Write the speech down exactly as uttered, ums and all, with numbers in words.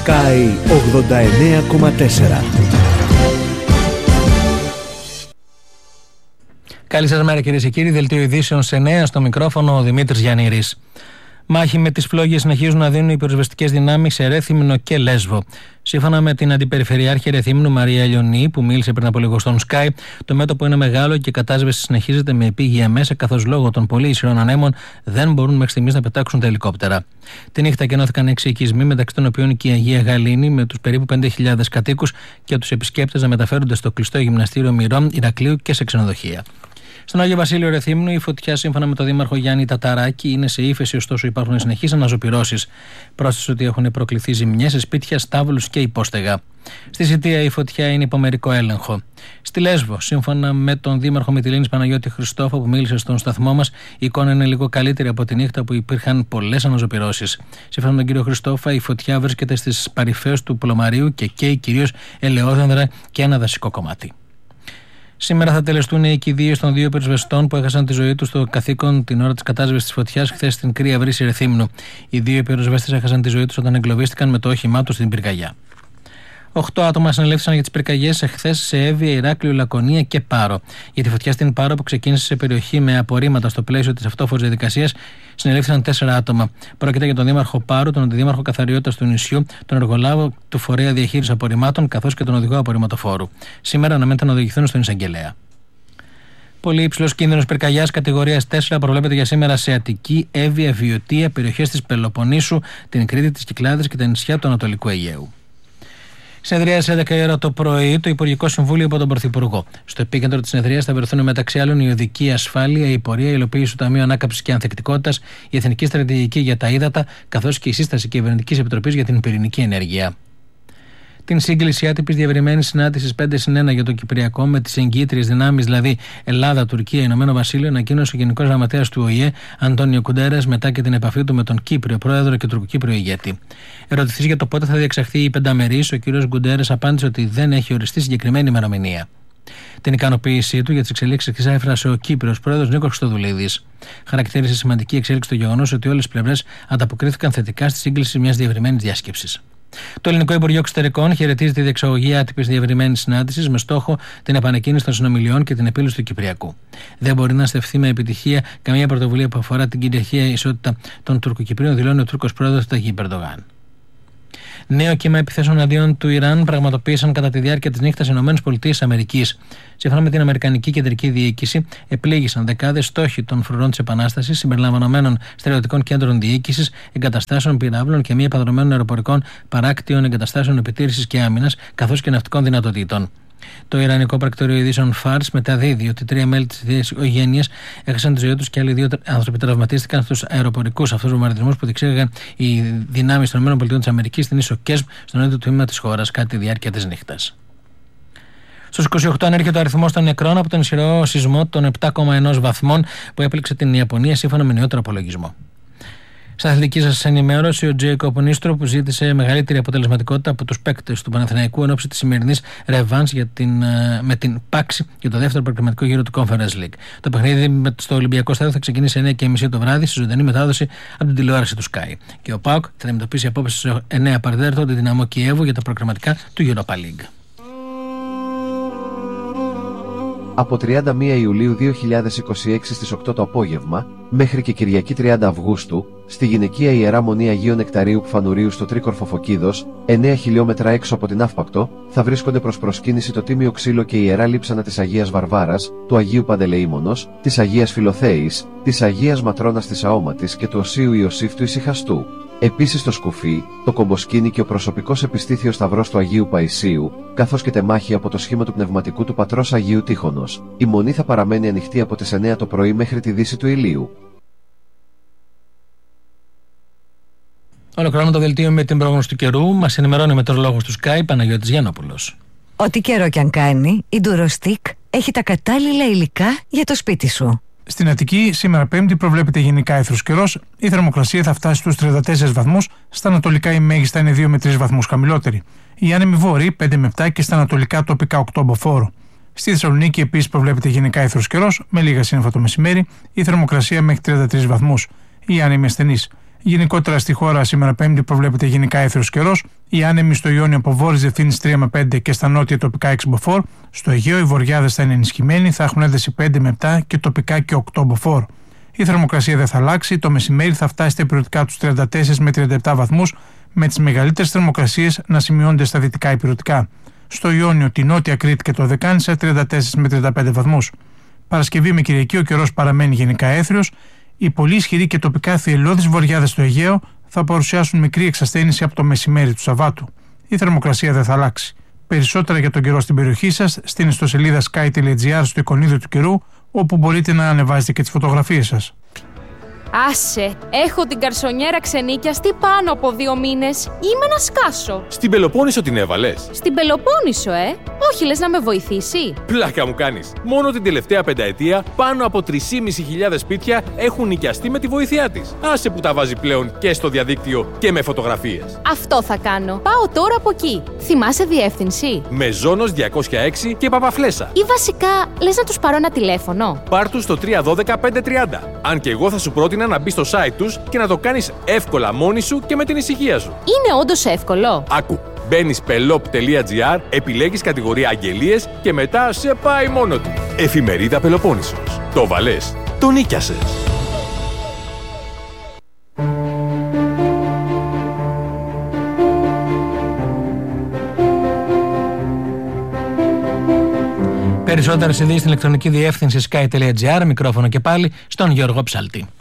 Sky ογδόντα εννέα κόμμα τέσσερα. Καλή σας μέρα κυρίες και κύριοι, δελτίο ειδήσεων σε εννέα, στο μικρόφωνο ο Δημήτρης Γιαννήρης. Μάχη με τις φλόγες συνεχίζουν να δίνουν οι πυροσβεστικές δυνάμεις σε Ρέθυμνο και Λέσβο. Σύμφωνα με την Αντιπεριφερειάρχη Ρεθύμνου Μαρία Λιονή, που μίλησε πριν από λίγο στον Sky, το μέτωπο είναι μεγάλο και η κατάσβεση συνεχίζεται με επίγεια μέσα, καθώς λόγω των πολύ ισχυρών ανέμων δεν μπορούν μέχρι στιγμής να πετάξουν τα ελικόπτερα. Τη νύχτα κενώθηκαν έξι οικισμοί, μεταξύ των οποίων και η Αγία Γαλήνη, με τους περίπου πέντε χιλιάδες κατοίκους και τους επισκέπτες να μεταφέρονται στο κλειστό γυμναστήριο Μυρών, Ηρακλείου και σε ξενοδοχεία. Στον Άγιο Βασίλειο Ρεθύμνου, η φωτιά, σύμφωνα με τον Δήμαρχο Γιάννη Ταταράκη, είναι σε ύφεση, ωστόσο υπάρχουν συνεχείς αναζωπυρώσεις. Πρόσθεσε ότι έχουν προκληθεί ζημιές σε σπίτια, στάβλους και υπόστεγα. Στη Σιτία, η φωτιά είναι υπό μερικό έλεγχο. Στη Λέσβο, σύμφωνα με τον Δήμαρχο Μυτιλήνης Παναγιώτη Χριστόφο, που μίλησε στον σταθμό μας, η εικόνα είναι λίγο καλύτερη από τη νύχτα που υπήρχαν πολλές αναζωπυρώσεις. Σύμφωνα με τον κύριο Χριστόφα, η φωτιά βρίσκεται στις παρυφές του Πλωμαρίου και καίει κυρίως ελαιόδendρα και ένα δασικό κομμάτι. Σήμερα θα τελεστούν οι κηδείες των δύο πυροσβεστών που έχασαν τη ζωή τους στο καθήκον την ώρα της κατάσβεσης της φωτιάς χθες στην Κρύα Βρύση Ρεθύμνου. Οι δύο πυροσβέστες έχασαν τη ζωή τους όταν εγκλωβίστηκαν με το όχημά τους στην πυρκαγιά. Οχτώ άτομα συνελήφθησαν για τις πυρκαγιές εχθές σε Εύβοια, Ηράκλειο, Λακωνία και Πάρο. Για τη φωτιά στην Πάρο, που ξεκίνησε σε περιοχή με απορρίμματα στο πλαίσιο της αυτόφορης διαδικασίας, συνελήφθησαν τέσσερα άτομα. Πρόκειται για τον Δήμαρχο Πάρου, τον Αντιδήμαρχο Καθαριότητας του νησιού, τον εργολάβο του Φορέα Διαχείρισης Απορριμμάτων, καθώς και τον οδηγό απορριμματοφόρου. Σήμερα αναμένεται να οδηγηθούν στον εισαγγελέα. Πολύ υψηλός κίνδυνος πυρκαγιάς κατηγορίας τέσσερα προβλέπεται για σήμερα σε Αττική, Εύβοια, Βιωτία, περιοχές της Πελοποννήσου, την Κρήτη, της Κυκλάδης και τα νησιά του Ανατολικού Αιγαίου. Συνεδρίασε έντεκα η ώρα το πρωί το Υπουργικό Συμβούλιο από τον Πρωθυπουργό. Στο επίκεντρο της συνεδρίας θα βρεθούν μεταξύ άλλων η οδική ασφάλεια, η πορεία, η υλοποίηση του Ταμείου Ανάκαμψης και Ανθεκτικότητας, η Εθνική Στρατηγική για τα Ύδατα, καθώς και η σύσταση Κυβερνητικής Επιτροπής για την Πυρηνική Ενέργεια. Την σύγκληση άτυπης διευρυμένης συνάντησης πέντε συν ένα για το Κυπριακό με τις εγκύτριες δυνάμεις, δηλαδή Ελλάδα, Τουρκία, Ηνωμένο Βασίλειο, ανακοίνωσε ο Γενικός Γραμματέας του Ο Η Ε, Αντώνιο Κουντέρας, μετά και την επαφή του με τον Κύπριο Πρόεδρο και Τουρκοκύπριο ηγέτη. Ερωτηθείς για το πότε θα διεξαχθεί η πενταμερής, ο κ. Κουντέρας απάντησε ότι δεν έχει οριστεί συγκεκριμένη ημερομηνία. Την ικανοποίησή του για τις εξελίξεις εξέφρασε ο Κύπριος Πρόεδρος Νίκος Χριστοδουλίδης. Χαρακτήρισε σημαντική εξέλιξη το γεγονός ότι όλες οι πλευρές ανταποκρίθηκαν θετικά στη σύγκληση μιας διευρυμένης διάσκεψης. Το Ελληνικό Υπουργείο Εξωτερικών χαιρετίζει τη διεξαγωγή άτυπης διευρυμένης συνάντησης με στόχο την επανεκκίνηση των συνομιλιών και την επίλυση του Κυπριακού. Δεν μπορεί να στεφθεί με επιτυχία καμία πρωτοβουλία που αφορά την κυριαρχία ισότητα των Τουρκοκυπρίων, δηλώνει ο Τούρκος πρόεδρος Ταγίπ Ερντογάν. Νέο κύμα επιθέσεων εναντίον του Ιράν πραγματοποίησαν κατά τη διάρκεια της νύχτας οι ΗΠΑ. Σύμφωνα με την Αμερικανική Κεντρική Διοίκηση, επλήγησαν δεκάδες στόχοι των φρουρών της Επανάστασης, συμπεριλαμβανομένων στερεωτικών κέντρων διοίκησης, εγκαταστάσεων πυράβλων και μη επανδρομένων αεροπορικών παράκτιων εγκαταστάσεων επιτήρησης και άμυνας, καθώς και ναυτικών δυνατοτήτων. Το Ιρανικό πρακτορείο ειδήσεων Φάρς μεταδίδει ότι τρία μέλη της οικογένειας έχασαν τη ζωή τους και άλλοι δύο άνθρωποι τραυματίστηκαν στους αεροπορικούς αυτούς βομβαρδισμούς που διεξήγαγαν οι δυνάμεις των ΗΠΑ στην ίσο Κέσμ, στο νότιο τμήμα της χώρας, κατά τη διάρκεια της νύχτας. Στους είκοσι οκτώ ανέρχεται ο αριθμός των νεκρών από τον ισχυρό σεισμό των επτά κόμμα ένα βαθμών που έπληξε την Ιαπωνία, σύμφωνα με νεότερο απολογισμό. Στα αθλητική σας ενημέρωση, ο Τζέικοπ Νίστρο, που ζήτησε μεγαλύτερη αποτελεσματικότητα από τους παίκτες του Παναθηναϊκού εν ώψη της σημερινής ρεβάνς με την Πάξη για το δεύτερο προκριματικό γύρο του Conference League. Το παιχνίδι στο Ολυμπιακό Στάδιο θα ξεκινήσει εννέα και μισή το βράδυ στη ζωντανή μετάδοση από την τηλεόραση του Sky. Και ο ΠΑΟΚ θα αντιμετωπίσει απόψε στις εννέα παρά τέταρτο τη Δυναμό Κιέβου για τα προκριματικά του Europa League. Από τριάντα μία Ιουλίου δύο χιλιάδες είκοσι έξι στις οκτώ το απόγευμα, μέχρι και Κυριακή τριάντα Αυγούστου, στη γυναικεία Ιερά Μονή Αγίου Νεκταρίου Πφανουρίου στο Τρίκορφο Φωκίδος, εννέα χιλιόμετρα έξω από την Αύπακτο, θα βρίσκονται προς προσκύνηση το Τίμιο Ξύλο και η Ιερά Λείψανα της Αγίας Βαρβάρας, του Αγίου Παντελεήμονος, της Αγίας Φιλοθέης, της Αγίας Ματρώνας της Αόματης και του Οσίου Ιωσήφ του Ησυχαστού. Επίσης το σκουφί, το κομποσκίνι και ο προσωπικός επιστήθιος σταυρός του Αγίου Παϊσίου, καθώς και τεμάχη από το σχήμα του πνευματικού του πατρός Αγίου Τείχωνος. Η μονή θα παραμένει ανοιχτή από τις εννέα το πρωί μέχρι τη δύση του ηλίου. Ολοκληρώνουμε το δελτίο με την πρόγνωση του καιρού. Μας ενημερώνει ο μετεωρολόγος του Sky, Παναγιώτης Γιαννόπουλος. Ό,τι καιρό κι αν κάνει, η Ντουροστικ έχει τα κατάλληλα υλικά για το σπίτι σου. Στην Αττική, σήμερα Πέμπτη, προβλέπεται γενικά αίθρος καιρός. Η θερμοκρασία θα φτάσει στους τριάντα τέσσερις βαθμούς. Στα ανατολικά η μέγιστα είναι δύο με τρεις βαθμούς χαμηλότερη. Η άνεμη βόρειη πέντε με επτά και στα ανατολικά τοπικά οκτώ μποφόρ. Στη Θεσσαλονίκη επίσης προβλέπεται γενικά αίθρος καιρός, με λίγα σύννεφα το μεσημέρι. Η θερμοκρασία μέχρι τριάντα τρεις βαθμούς. Η άνεμη ασθενής. Γενικότερα στη χώρα σήμερα Πέμπτη προβλέπεται γενικά αίθρος καιρός. Οι άνεμοι στο Ιόνιο από βόρειες διευθύνσεις τρία με πέντε και στα νότια τοπικά έξι μποφόρ. Στο Αιγαίο οι βορειάδες θα είναι ενισχυμένοι, θα έχουν ένταση πέντε με επτά και τοπικά και οκτώ μποφόρ. Η θερμοκρασία δεν θα αλλάξει, το μεσημέρι θα φτάσει στα ηπειρωτικά τους τριάντα τέσσερα με τριάντα επτά βαθμούς, με τις μεγαλύτερες θερμοκρασίες να σημειώνονται στα δυτικά ηπειρωτικά. Στο Ιόνιο, τη Νότια Κρήτη και το Δεκάνησα τριάντα τέσσερα με τριάντα πέντε βαθμούς. Παρασκευή με Κυριακή ο καιρός παραμένει γενικά έθριος. Οι πολύ ισχυροί και τοπικά θυελλώδεις βορειάδες στο Αιγαίο θα παρουσιάσουν μικρή εξασθένηση από το μεσημέρι του Σαββάτου. Η θερμοκρασία δεν θα αλλάξει. Περισσότερα για τον καιρό στην περιοχή σας στην ιστοσελίδα sky τελεία gr στο εικονίδιο του καιρού, όπου μπορείτε να ανεβάζετε και τις φωτογραφίες σας. Άσε, έχω την καρσονιέρα ξενίκιαστη πάνω από δύο μήνες. Είμαι να σκάσω. Στην Πελοπόννησο την έβαλες? Στην Πελοπόννησο, ε. Όχι, λες να με βοηθήσει? Πλάκα μου κάνεις. Μόνο την τελευταία πενταετία πάνω από τρεις χιλιάδες πεντακόσια σπίτια έχουν νοικιαστεί με τη βοήθειά της. Άσε που τα βάζει πλέον και στο διαδίκτυο και με φωτογραφίες. Αυτό θα κάνω. Πάω τώρα από εκεί. Θυμάσαι διεύθυνση? Μεζόνος διακόσια έξι και Παπαφλέσσα. Ή βασικά, λες να τους πάρω ένα τηλέφωνο? Πάρ' τους στο τρία ένα δύο πέντε τριάντα. Αν και εγώ θα σου πρότεινα να μπει στο site τους και να το κάνεις εύκολα μόνη σου και με την ησυχία σου. Είναι όντως εύκολο? Άκου, μπαίνεις πελόπ τελεία gr, επιλέγεις κατηγορία αγγελίες και μετά σε πάει μόνο του. Εφημερίδα Πελοπόννησος. Το βαλές, το νίκιασες. Περισσότερες ειδήσεις στην ηλεκτρονική διεύθυνση sky τελεία gr, μικρόφωνο και πάλι στον Γιώργο Ψαλτή.